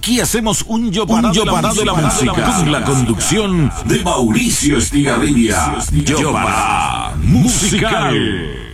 Aquí hacemos un yo parado de la música, con la conducción de Mauricio Estigarribia. Yo para musical.